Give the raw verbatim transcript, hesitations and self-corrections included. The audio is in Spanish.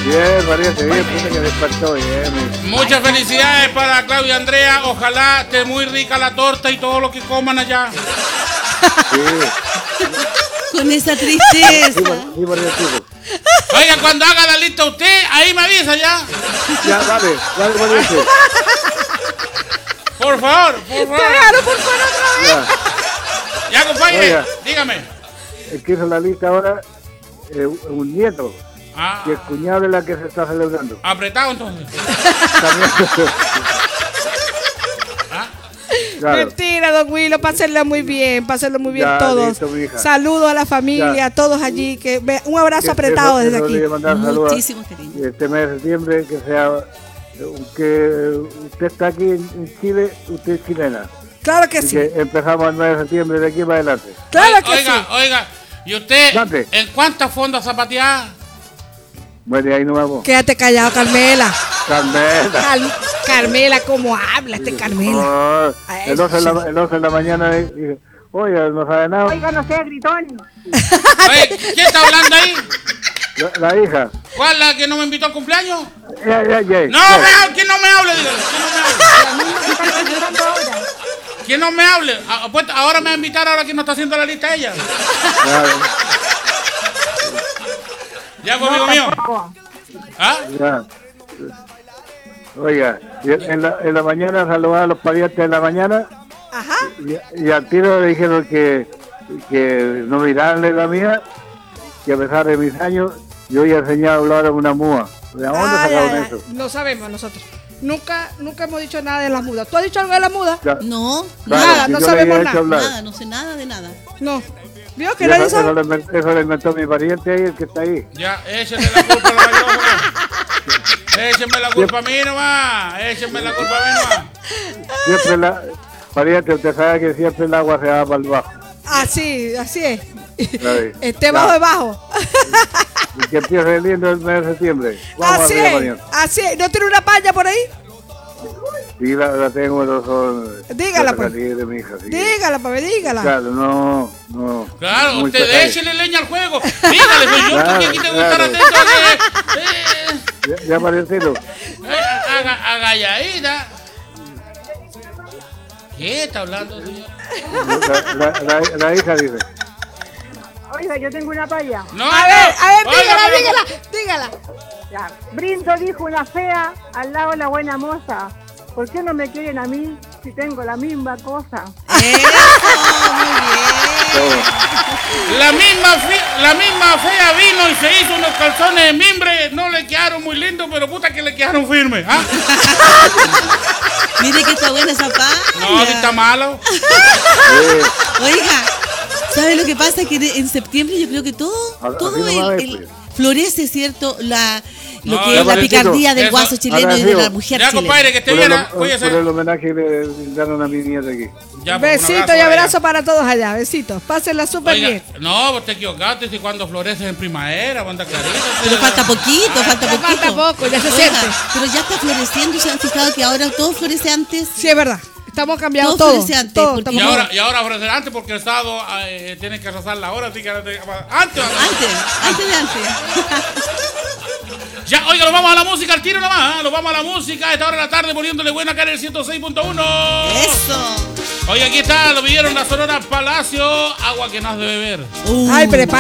Bien, parece bien, puta que despertó bien. Muchas felicidades para Claudia Andrea. Ojalá esté muy rica la torta y todo lo que coman allá. Sí. Con esa tristeza. Sí, por- sí, por el tipo. Oiga, cuando haga la lista usted, ahí me avisa ya. Ya, dale, dale, por eso. Por favor, por favor. Claro, por favor, otra vez. Ya. Ya, compadre, Oiga. dígame. El que hizo la lista ahora, eh, un nieto, Ah, que es cuñado de la que se está celebrando. apretado entonces. También. Ah, Claro. Mentira, don Willo, pásenlo muy bien, pásenlo muy bien Ya, todos. listo, mija. Saludos a la familia, Ya. a todos allí. Que ve- un abrazo Que- apretado que- desde que aquí. le voy a mandar saludos Muchísimos cariños. este mes de septiembre, que sea, que usted está aquí en en Chile, usted es chilena. Claro que Así sí, que empezamos el mes de septiembre de aquí para adelante. claro que oiga, sí. oiga, ¿y usted Date. en cuántas fondas zapateadas? Bueno, y ahí nos vamos. Quédate callado, Carmela. Carmela. Cal- Carmela, ¿cómo habla este Carmela? Oh, el doce de la, el doce de la mañana dije, oye, no sabe nada. Oiga, no sé, gritón. Oye, ¿quién está hablando ahí? La, la hija. ¿Cuál la que no me invitó al cumpleaños? Ya, ya, ya. No, ya. me hable, que no me hable, dígale. Que no me hable. Que no me hable. Ah, pues, ahora me va a invitar ahora que no está haciendo la lista ella. Claro, Ya, pues, amigo mío. ¿Ah? ya. Oiga, y en la, en la mañana saludaba a los parientes de la mañana Ajá. y, y al tiro le dijeron que, que no mirarle la mía, que a pesar de mis años, yo había enseñado a hablar a una muda. ¿De dónde Ay, sacaron ay, ay. eso? No sabemos nosotros. Nunca, nunca hemos dicho nada de las mudas. ¿Tú has dicho algo de las mudas? Ya, No, claro, nada, si no yo le sabemos había hecho nada. hablar. nada, no sé nada de nada. No. ¿Vio que Y nadie eso, eso, sabe? lo inventó, eso lo inventó mi pariente ahí, el que está ahí. Ya, échenle la culpa a la micrófono. Échenme la culpa a mí nomás. Échenme la culpa a mí nomás. Siempre la... Pariente, usted sabe que siempre el agua se va para el bajo. Así, así es. Ahí. Este Ya. bajo de bajo. Y que empiece el lindo el mes de septiembre. Vamos Así arriba, es, pariente. así es. ¿No tiene una paña por ahí? Sí, la, la tengo, los son... Dígala, los pues. salí de mi hija, sí. Dígala, papi, dígala. Claro, no, no. Claro, muy usted pesado. échele leña al juego. Dígale, soy yo Claro, que aquí tengo que estar claro. atento a que. Eh, Ya, ya parientito. eh, haga, haga yaída. ¿Qué está hablando, señor? La, la, la, la hija dice. Oiga, yo tengo una palla. No, A ver, a ver, no. Oiga, dígala, pero- dígala, dígala. Ya. Brindo dijo una fea al lado de la buena moza. ¿Por qué no me quieren a mí si tengo la misma cosa? Eso, muy bien. La misma, fi- la misma fea vino y se hizo unos calzones de mimbre. No le quedaron muy lindos, pero puta que le quedaron firmes. ¿Ah? Mire que está buena esa palla. No, si está malo. Oiga, ¿sabe lo que pasa? Que de- en septiembre yo creo que todo, Así todo nomás el, es, el- pues. florece, ¿cierto? La, lo No, que ya es la parecito. picardía del Eso. guaso chileno Ahora y de sí, la mujer Ya, chilena. compadre, que esté Por bien. el, ¿Ah? por Cuídese. el homenaje que le dieron a mi nieta aquí. Ya, pues, un Besito y vaya. abrazo para todos allá. Besitos. Pásenla súper Oiga, bien. no, vos te equivocaste. Si cuando floreces en primavera, cuando clarito. Pero falta poquito, falta Ya poquito. falta poco, ya se Oiga, siente. pero ya está floreciendo. ¿Se han fijado que ahora todo florece antes? Sí, es verdad. Estamos cambiando Todo todo. florece antes, todo, porque- Y estamos- ahora, y ahora ofrecer antes porque el Estado eh, tiene que rezar la hora, así que ahora te- antes. Antes, antes de antes. Ya, oiga, nos vamos a la música al tiro nomás, ¿eh? Nos vamos a la música a esta hora de la tarde poniéndole buena cara en el ciento seis punto uno. Eso. Oiga, aquí está, lo pidieron la Sonora Palacio, agua que no has de beber. Uh. Ay, prepara.